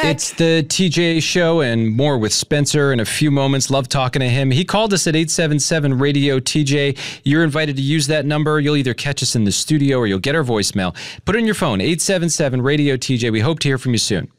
back. It's the TJ Show and more with Spencer in a few moments. Love talking to him. He called us at 877-RADIO-TJ. You're invited to use that number. You'll either catch us in the studio or you'll get our voicemail. Put it in your phone, 877-RADIO-TJ. We hope to hear from you soon.